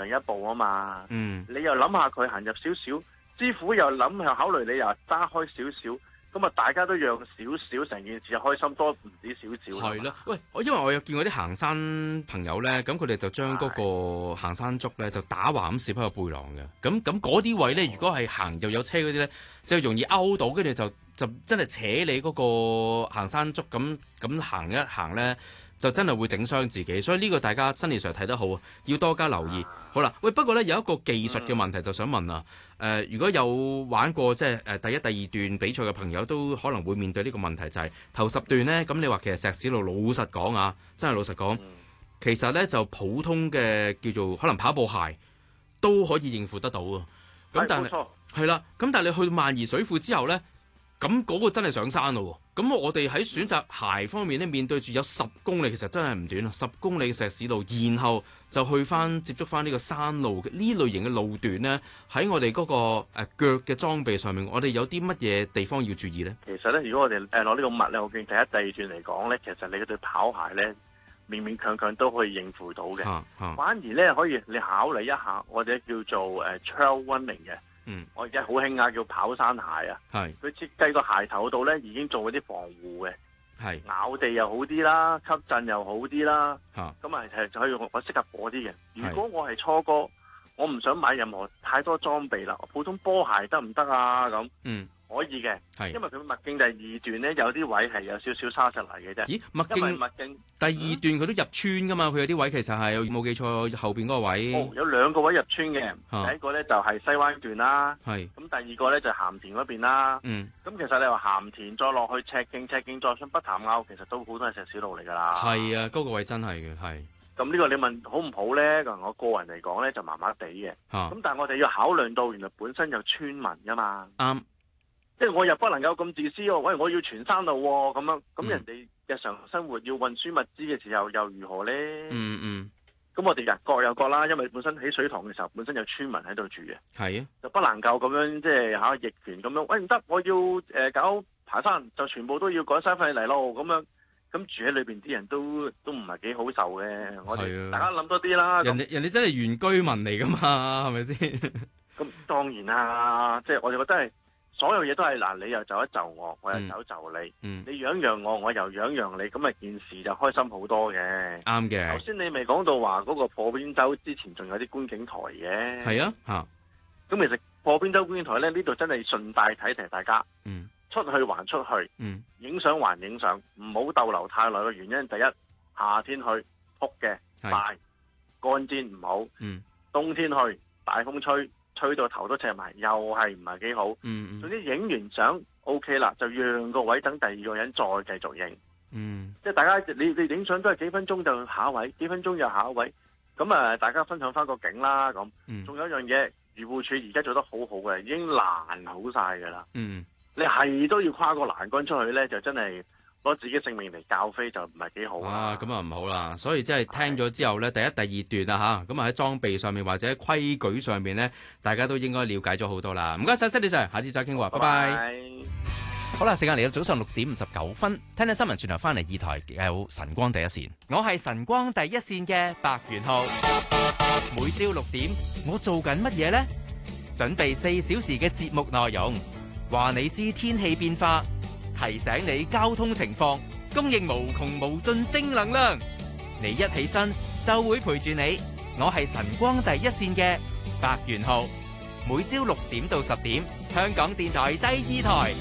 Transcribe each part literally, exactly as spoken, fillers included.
一步啊嘛。 嗯， 你又諗下佢行入少少，師傅又諗下考慮你又揸開少少，咁啊大家都讓少少，成件事開心多唔止少少。 係啦，喂，我因為我有見過啲行山朋友咧，咁佢哋就將嗰個行山竹咧就打橫咁攝喺個背囊嘅，咁咁嗰啲位咧，如果係行又有車嗰啲咧，就容易勾到，跟住就就真係扯你嗰個行山竹咁咁行一行咧。就真係會整傷自己，所以呢個大家新年上睇得好啊，要多加留意。好啦，喂，不過呢，有一個技術嘅問題，就想問啊，誒、呃，如果有玩過即係誒第一、第二段比賽嘅朋友，都可能會面對呢個問題，就係、是、頭十段呢。咁你話其實石屎路老實講啊，真係老實講，其實呢就普通嘅叫做可能跑步鞋都可以應付得到啊。咁但係係啦，咁但係你去到萬宜水庫之後呢。咁嗰個真係上山咯喎！咁我哋喺選擇鞋方面咧，面對住有十公里，其實真係唔短啊！十公里嘅石屎路，然後就去翻接觸翻呢個山路嘅呢類型嘅路段咧，喺我哋嗰個誒腳嘅裝備上面，我哋有啲乜嘢地方要注意咧？ 其實咧，如果我哋誒攞呢個物咧，我見第一、第二段嚟講咧，其實你嗰對跑鞋咧，勉勉強強都可以應付到嘅。啊啊、反而咧，可以你考慮一下，我哋叫做誒 trail running 嘅。嗯，我而家好興啊，叫跑山鞋啊。係，佢設計個鞋頭度咧，已經做嗰啲防護嘅。係，咬地又好啲啦，吸震又好啲啦。嚇，咁啊係就可以我適合嗰啲嘅。如果我係初哥，我唔想買任何太多裝備啦，普通波鞋得唔得啊？咁嗯。可以嘅，因為佢麥徑第二段咧有啲位係有少少沙石嚟嘅啫。咦，麥徑麥徑第二段佢都入村噶嘛？佢有啲位其實係冇記錯後邊嗰個位。哦，有兩個位入村嘅，啊、第一個咧就係西灣段啦。係。咁第二個咧就鹹田嗰邊啦。嗯。咁其實你話鹹田再落去赤徑，赤徑再上北潭坳，其實都好多係石屎路嚟㗎啦。係啊，嗰、嗰個位真係嘅，係。咁呢個你問好唔好咧？我個人嚟講咧就麻麻地嘅。咁、啊、但係我哋要考量到原來本身有村民㗎嘛。啱。即係我又不能夠咁自私喎，喂！我要全山路喎，咁樣咁人哋日常生活要運輸物資嘅時候又如何咧？嗯嗯。咁我哋人各有各啦，因為本身喺水塘嘅時候本身有村民喺度住嘅。係啊。就不能夠咁樣即係嚇逆權咁樣，喂唔得，我要誒、呃、搞爬山就全部都要趕晒翻嚟咯，咁樣咁住喺裏邊啲人都都唔係幾好受嘅。我哋大家諗多啲啦。人哋人哋真係原居民嚟噶嘛，係咪先？咁當然啦，即係我哋覺得係。所有嘢都係嗱，你又就一就我，我又走就你，嗯、你養養我，我又養養你，咁啊件事就開心好多嘅。啱嘅。頭先你未講到話嗰個破邊洲之前仲有啲觀景台嘅。係啊，嚇。咁其實破邊洲觀景台咧，呢度真係順帶提提大家。嗯。出去還出去。嗯。影相還影相，唔好逗留太耐嘅原因，第一夏天去撲嘅大乾煎唔好。嗯。冬天去大風吹。吹到頭都赤埋，又係唔係幾好？嗯嗯。總之影完相 O K 啦，就讓個位等第二個人再繼續影。嗯。即係大家你你影相都係幾分鐘就下一位，幾分鐘又下一位。咁啊，大家分享翻個景啦咁。嗯。仲有一樣嘢，漁護署而家做得好好嘅，已經攔好晒㗎啦。嗯。你係都要跨個欄杆出去咧，就真係〜攞自己性命嚟教飛就唔係幾好啊！咁啊唔好啦，所以即係聽咗之後咧，第一、第二段啊嚇，咁啊喺裝備上面或者規矩上面咧，大家都應該了解咗好多啦。唔該晒，Sir，下次再傾喎，拜拜。好啦，時間嚟到早上六點五十九分，聽聽新聞，轉頭翻嚟二台有晨光第一線，我係晨光第一線嘅白元浩。每朝六點，我做緊乜嘢咧？準備四小時嘅節目內容，話你知天氣變化。提醒你交通情況，供應無窮無盡正能量。你一起身就會陪住你。我係晨光第一線嘅白元浩，每朝六點到十點，香港電台第二台。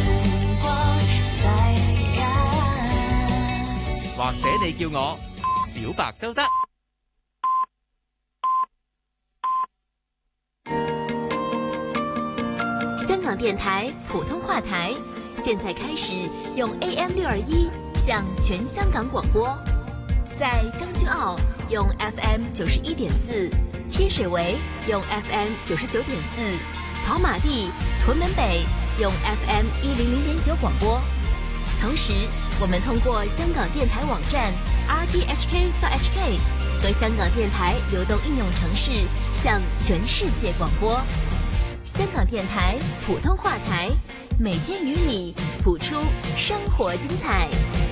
或者你叫我小白都得。 香港電台普通話台。現在開始用 A M 六二一向全香港廣播，在將軍澳用 F M 九十一點四，天水圍用 F M 九十九點四，跑馬地、屯門北用 F M 一零零點九廣播。同時，我們通過香港電台網站 R T H K 到 H K 和香港電台流動應用程式向全世界廣播。香港電台普通話台。每天與你譜出生活精彩。